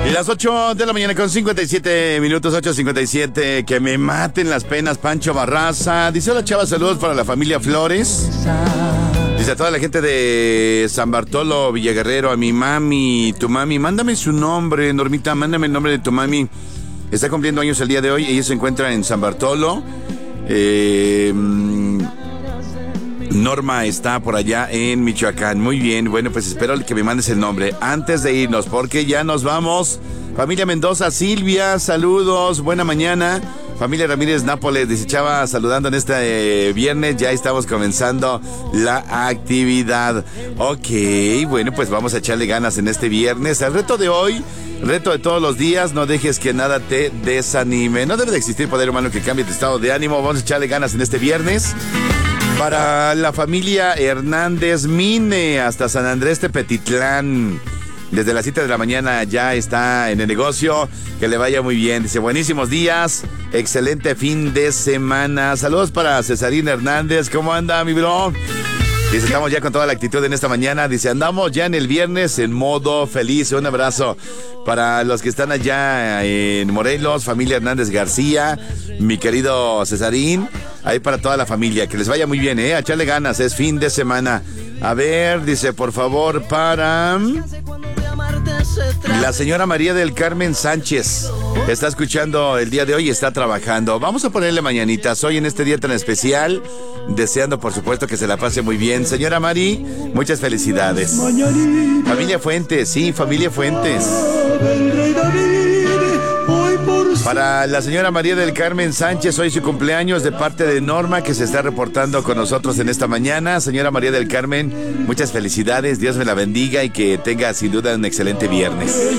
Las 8 de la mañana con 57 minutos, 8:57. Que me maten las penas, Pancho Barraza. Dice: hola, chava, saludos para la familia Flores. Dice a toda la gente de San Bartolo, Villaguerrero, a mi mami, tu mami. Mándame su nombre, Normita, mándame el nombre de tu mami. Está cumpliendo años el día de hoy. Ella se encuentra en San Bartolo. Norma está por allá en Michoacán. Muy bien, bueno, pues espero que me mandes el nombre antes de irnos, porque ya nos vamos. Familia Mendoza, Silvia, saludos, buena mañana. Familia Ramírez Nápoles, dice Chava, saludando en este viernes. Ya estamos comenzando la actividad. Ok, bueno, pues vamos a echarle ganas en este viernes. El reto de hoy, reto de todos los días: no dejes que nada te desanime. No debe de existir poder humano que cambie tu estado de ánimo. Vamos a echarle ganas en este viernes. Para la familia Hernández Mine, hasta San Andrés Tepetitlán, desde las 7 de la mañana ya está en el negocio. Que le vaya muy bien. Dice: buenísimos días, excelente fin de semana. Saludos para Cesarín Hernández. ¿Cómo anda, mi bro? Dice: estamos ya con toda la actitud en esta mañana. Dice: andamos ya en el viernes en modo feliz. Un abrazo para los que están allá en Morelos, familia Hernández García, mi querido Cesarín. Ahí para toda la familia, que les vaya muy bien, a echarle ganas, es fin de semana. A ver, dice, por favor, para la señora María del Carmen Sánchez. Está escuchando el día de hoy y está trabajando. Vamos a ponerle mañanitas hoy en este día tan especial, deseando por supuesto que se la pase muy bien. Señora Mari, muchas felicidades. Familia Fuentes, sí, familia Fuentes. Para la señora María del Carmen Sánchez, hoy su cumpleaños, de parte de Norma, que se está reportando con nosotros en esta mañana. Señora María del Carmen, muchas felicidades, Dios me la bendiga y que tenga sin duda un excelente viernes.